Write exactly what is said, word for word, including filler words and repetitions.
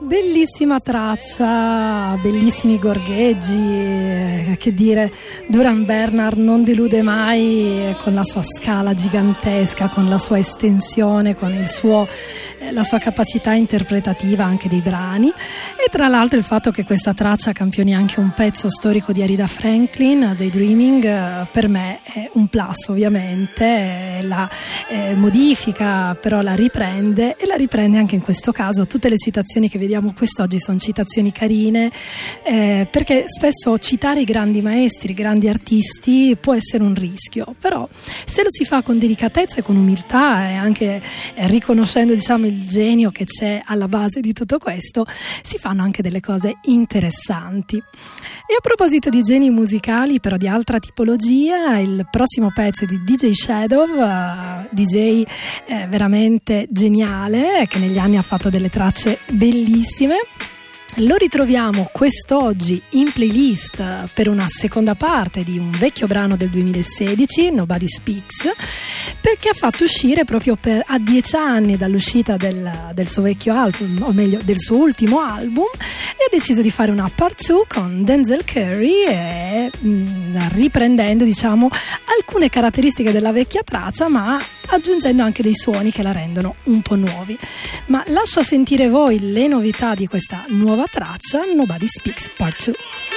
Bellissima traccia, bellissimi gorgheggi, che dire, Duran Bernard non delude mai con la sua scala gigantesca, con la sua estensione, con il suo, la sua capacità interpretativa anche dei brani, e tra l'altro il fatto che questa traccia campioni anche un pezzo storico di Aretha Franklin, Daydreaming, per me è un plus ovviamente, la eh, modifica però la riprende, e la riprende anche in questo caso. Tutte le citazioni che vediamo quest'oggi sono citazioni carine, eh, perché spesso citare i grandi maestri, i grandi artisti può essere un rischio, però se lo si fa con delicatezza e con umiltà, e anche eh, riconoscendo, diciamo, il genio che c'è alla base di tutto questo, si fanno anche delle cose interessanti. E a proposito di geni musicali, però di altra tipologia, il prossimo pezzo è di D J Shadow, uh, D J eh, veramente geniale, che negli anni ha fatto delle tracce bellissime. Lo ritroviamo quest'oggi in playlist per una seconda parte di un vecchio brano del duemilasedici, Nobody Speaks, perché ha fatto uscire proprio per, a dieci anni dall'uscita del, del suo vecchio album, o meglio del suo ultimo album, e ha deciso di fare una part due con Denzel Curry, e mh, riprendendo, diciamo, alcune caratteristiche della vecchia traccia, ma aggiungendo anche dei suoni che la rendono un po' nuovi. Ma lascio sentire voi le novità di questa nuova traccia, Nobody Speaks Part due.